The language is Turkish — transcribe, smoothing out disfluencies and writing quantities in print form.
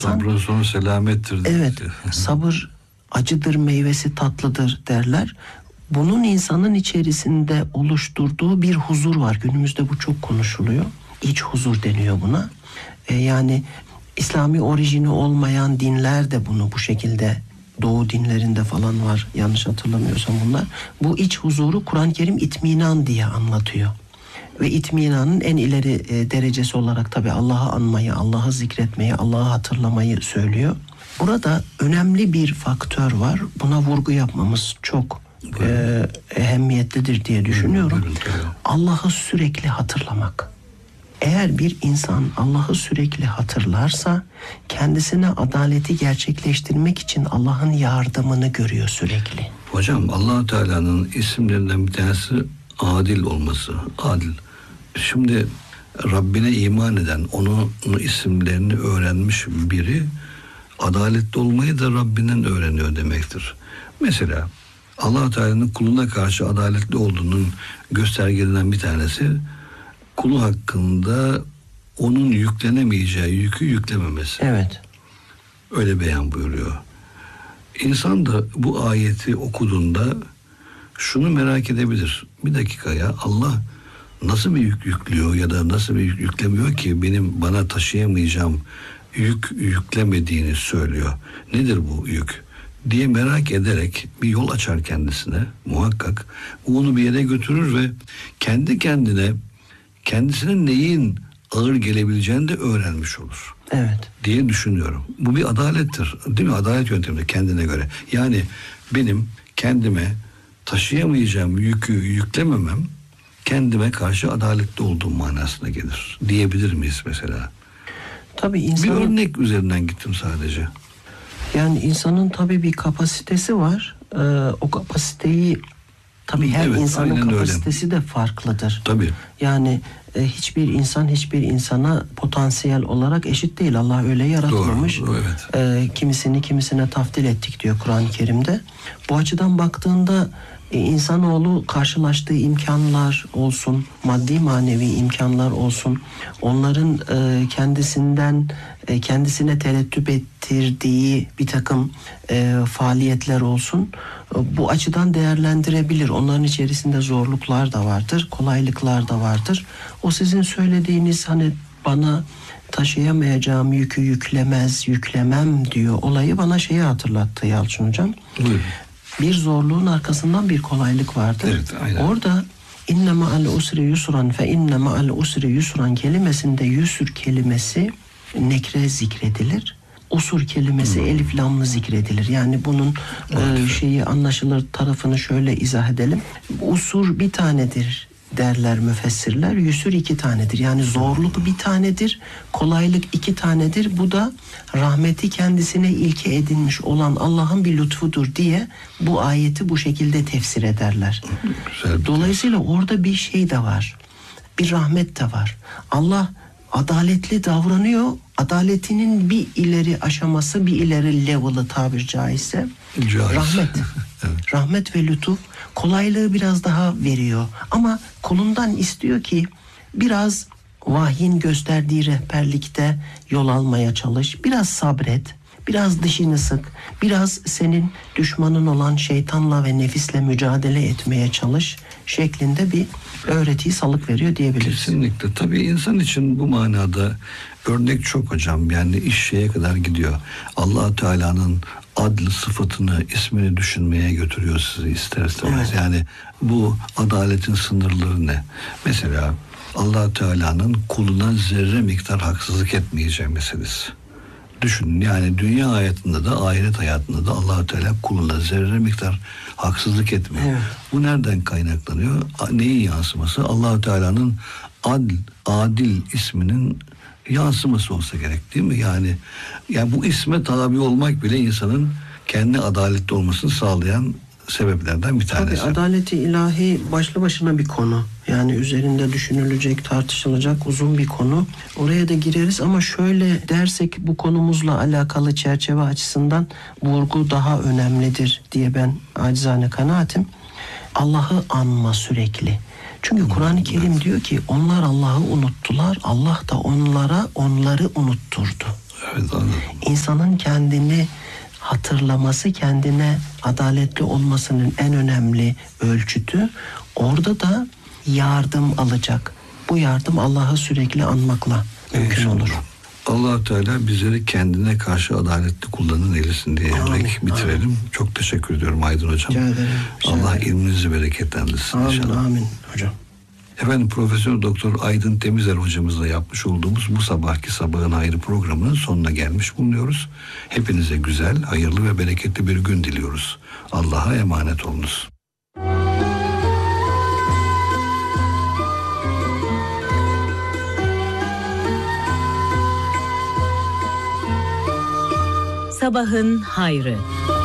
Sabrın sonu selamettir. Evet, sabır acıdır, meyvesi tatlıdır derler. Bunun insanın içerisinde oluşturduğu bir huzur var. Günümüzde bu çok konuşuluyor. İç huzur deniyor buna. Yani İslami orijini olmayan dinler de bunu bu şekilde, Doğu dinlerinde falan var yanlış hatırlamıyorsam bunlar. Bu iç huzuru Kur'an-ı Kerim itminan diye anlatıyor. Ve itminanın en ileri derecesi olarak tabii Allah'ı anmayı, Allah'ı zikretmeyi, Allah'ı hatırlamayı söylüyor. Burada önemli bir faktör var. Buna vurgu yapmamız çok ehemmiyetlidir diye düşünüyorum. Allah'ı sürekli hatırlamak. Eğer bir insan Allah'ı sürekli hatırlarsa kendisine adaleti gerçekleştirmek için Allah'ın yardımını görüyor sürekli. Hocam Allah Teala'nın isimlerinden bir tanesi adil olması. Adil. Şimdi Rabbine iman eden, onun isimlerini öğrenmiş biri adaletli olmayı da Rabbinden öğreniyor demektir. Mesela Allah Teala'nın kuluna karşı adaletli olduğunun göstergelerinden bir tanesi kulu hakkında onun yüklenemeyeceği yükü yüklememesi. Evet. Öyle beyan buyuruyor. İnsan da bu ayeti okuduğunda şunu merak edebilir. Bir dakikaya Allah nasıl bir yük yüklüyor ya da nasıl bir yük yüklemiyor ki bana taşıyamayacağım yük yüklemediğini söylüyor. Nedir bu yük diye merak ederek bir yol açar kendisine muhakkak. Onu bir yere götürür ve kendi kendisine neyin ağır gelebileceğini de öğrenmiş olur. Evet. Diye düşünüyorum. Bu bir adalettir. Değil mi? Adalet yöntemi kendine göre. Yani benim kendime taşıyamayacağım yükü yüklememem kendime karşı adaletli olduğum manasına gelir. Diyebilir miyiz mesela? Tabii insanın, bir örnek üzerinden gittim sadece. Yani insanın tabii bir kapasitesi var. O kapasiteyi tabii her insanın kapasitesi öyle de farklıdır. Tabii. Yani hiçbir insan hiçbir insana potansiyel olarak eşit değil. Allah öyle yaratmamış. Doğru, evet. Kimisine taftil ettik diyor Kur'an-ı Kerim'de. Bu açıdan baktığında insanoğlu karşılaştığı imkanlar olsun, maddi manevi imkanlar olsun, onların kendisine terettüp ettirdiği bir takım faaliyetler olsun, bu açıdan değerlendirebilir. Onların içerisinde zorluklar da vardır, kolaylıklar da vardır. O sizin söylediğiniz hani bana taşıyamayacağım yükü yüklemem diyor olayı bana şeyi hatırlattı Yalçın Hocam. Buyurun. Bir zorluğun arkasından bir kolaylık vardır. Evet, aynen. Orada inne ma'al usri yusran fe inne ma'al usri yusran kelimesinde yusur kelimesi nekre zikredilir. Usur kelimesi elif lamlı zikredilir. Yani bunun şeyi anlaşılır tarafını şöyle izah edelim. Usur bir tanedir derler müfessirler. Yusur 2 tanedir. Yani zorluk bir tanedir, kolaylık 2 tanedir. Bu da rahmeti kendisine ilke edinmiş olan Allah'ın bir lütfudur diye bu ayeti bu şekilde tefsir ederler. Dolayısıyla orada bir şey de var. Bir rahmet de var. Allah adaletli davranıyor. Adaletinin bir ileri aşaması, bir ileri level'ı tabir caizse rahmet. Evet. Rahmet ve lütuf kolaylığı biraz daha veriyor. Ama kulundan istiyor ki biraz vahyin gösterdiği rehberlikte yol almaya çalış. Biraz sabret. Biraz dişini sık. Biraz senin düşmanın olan şeytanla ve nefisle mücadele etmeye çalış şeklinde bir öğretiyi salık veriyor diyebiliriz. Kesinlikle. Tabii insan için bu manada örnek çok hocam. Yani iş şeye kadar gidiyor. Allah Teala'nın adl sıfatını, ismini düşünmeye götürüyor sizi ister istemez. Evet. Yani bu adaletin sınırları ne? Mesela Allah Teala'nın kuluna zerre miktar haksızlık etmeyeceği meselesi. Düşünün yani dünya hayatında da ahiret hayatında da Allah Teala kuluna zerre miktar haksızlık etmiyor. Evet. Bu nereden kaynaklanıyor? Neyin yansıması? Allah Teala'nın adil isminin yansıması olsa gerek değil mi? Yani bu isme tabi olmak bile insanın kendi adaletli olmasını sağlayan sebeplerden bir tanesi. Tabii adaleti ilahi başlı başına bir konu. Yani üzerinde düşünülecek, tartışılacak uzun bir konu. Oraya da gireriz ama şöyle dersek bu konumuzla alakalı çerçeve açısından vurgu daha önemlidir diye ben acizane kanaatim. Allah'ı anma sürekli. Çünkü Kur'an-ı Kerim diyor ki onlar Allah'ı unuttular. Allah da onları unutturdu. Evet, anladım. İnsanın kendini hatırlaması, kendine adaletli olmasının en önemli ölçütü, orada da yardım alacak. Bu yardım Allah'ı sürekli anmakla mümkün İnşallah. olur. Allah Teala bizleri kendine karşı adaletli kullanın eylesin diyerek Amin, bitirelim. amin. Çok teşekkür ediyorum Aydın Hocam. Rica ederim. Allah ilminizi bereketlendirsin Amin, inşallah. amin hocam. Efendim, Profesör Doktor Aydın Temizer hocamızla yapmış olduğumuz bu sabahki Sabahın Hayrı programının sonuna gelmiş bulunuyoruz. Hepinize güzel, hayırlı ve bereketli bir gün diliyoruz. Allah'a emanet olunuz. Sabahın Hayrı.